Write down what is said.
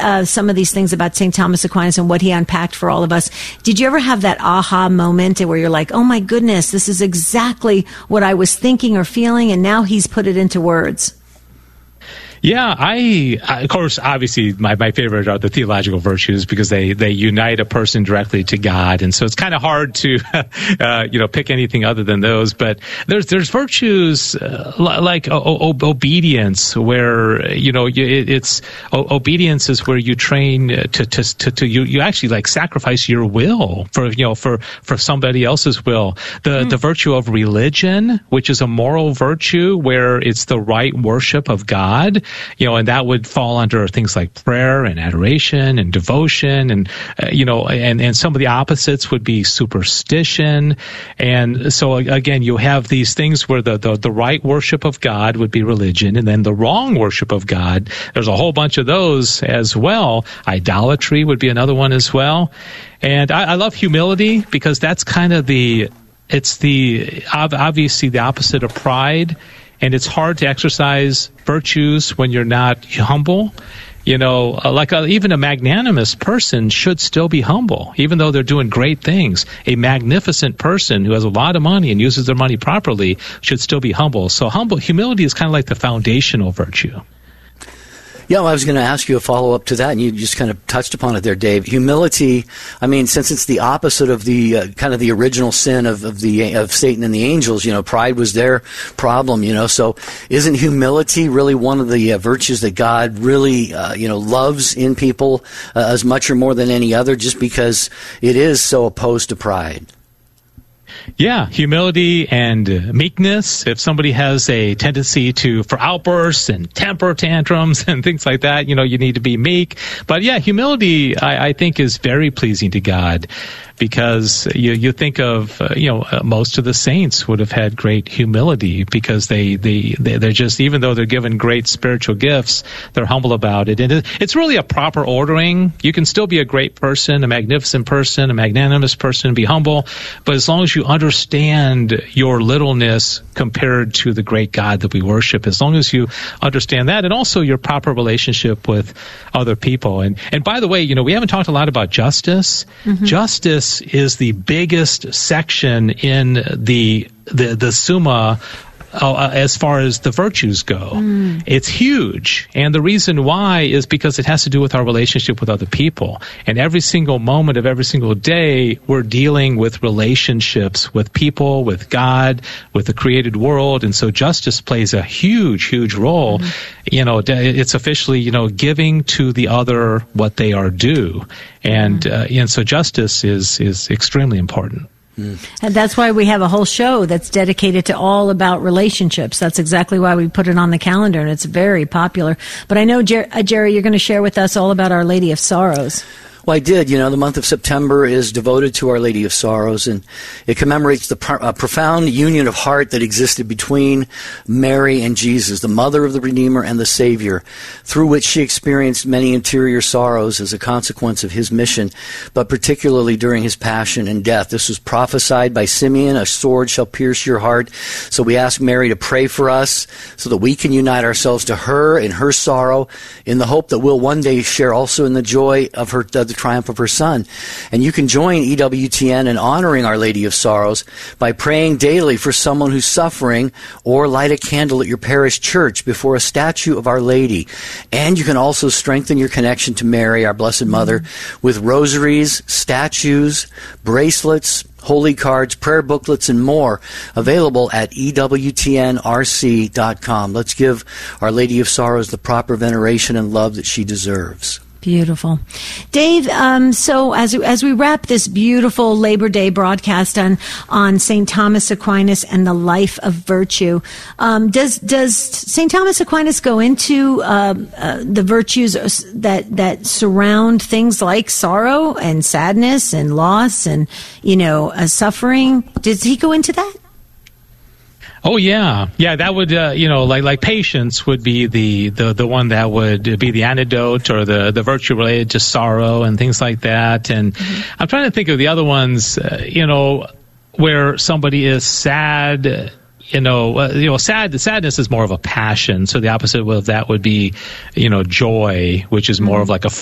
some of these things about St. Thomas Aquinas and what he unpacked for all of us, did you ever have that aha moment where you're like, oh my goodness, this is exactly what I was thinking or feeling, and now he's put it into words? Yeah, I of course, obviously, my favorite are the theological virtues because they unite a person directly to God, and so it's kind of hard to pick anything other than those. But there's virtues like obedience, where it's obedience is where you train to you actually like sacrifice your will for somebody else's will. The virtue of religion, which is a moral virtue where it's the right worship of God. And that would fall under things like prayer and adoration and devotion, and and some of the opposites would be superstition. And so again, you have these things where the right worship of God would be religion, and then the wrong worship of God, there's a whole bunch of those as well. Idolatry would be another one as well. And I love humility because that's kind of obviously the opposite of pride. And it's hard to exercise virtues when you're not humble. Even a magnanimous person should still be humble, even though they're doing great things. A magnificent person who has a lot of money and uses their money properly should still be humble. So humility is kind of like the foundational virtue. Yeah, well, I was going to ask you a follow-up to that, and you just kind of touched upon it there, Dave. Humility, I mean, since it's the opposite of the kind of the original sin of Satan and the angels, pride was their problem, so isn't humility really one of the virtues that God really, loves in people as much or more than any other, just because it is so opposed to pride? Yeah, humility and meekness. If somebody has a tendency for outbursts and temper tantrums and things like that, you need to be meek. But yeah, humility, I think, is very pleasing to God, because you think of, most of the saints would have had great humility because they're just, even though they're given great spiritual gifts, they're humble about it. And it's really a proper ordering. You can still be a great person, a magnificent person, a magnanimous person, and be humble. But as long as you understand your littleness compared to the great God that we worship, as long as you understand that, and also your proper relationship with other people. And by the way, we haven't talked a lot about justice. Mm-hmm. Justice is the biggest section in the Summa as far as the virtues go. It's huge. And the reason why is because it has to do with our relationship with other people. And every single moment of every single day, we're dealing with relationships with people, with God, with the created world. And so justice plays a huge, huge role. Mm-hmm. It's officially, giving to the other what they are due. And so justice is extremely important. And that's why we have a whole show that's dedicated to all about relationships. That's exactly why we put it on the calendar, and it's very popular. But I know, Jerry, you're going to share with us all about Our Lady of Sorrows. Well, I did. The month of September is devoted to Our Lady of Sorrows, and it commemorates the profound union of heart that existed between Mary and Jesus, the mother of the Redeemer and the Savior, through which she experienced many interior sorrows as a consequence of his mission, but particularly during his passion and death. This was prophesied by Simeon, a sword shall pierce your heart. So we ask Mary to pray for us so that we can unite ourselves to her in her sorrow, in the hope that we'll one day share also in the joy of her the triumph of her Son. And you can join EWTN in honoring Our Lady of Sorrows by praying daily for someone who's suffering, or light a candle at your parish church before a statue of Our Lady. And you can also strengthen your connection to Mary, our Blessed Mother, with rosaries, statues, bracelets, holy cards, prayer booklets, and more, available at EWTNRC.com. Let's give Our Lady of Sorrows the proper veneration and love that she deserves. Beautiful. Dave, so as we wrap this beautiful Labor Day broadcast on St. Thomas Aquinas and the life of virtue, does St. Thomas Aquinas go into the virtues that surround things like sorrow and sadness and loss and, suffering? Does he go into that? Oh yeah, that would like patience would be the one that would be the antidote, or the virtue related to sorrow and things like that. And I'm trying to think of the other ones, where somebody is sad. Sadness is more of a passion. So the opposite of that would be, joy, which is more of like a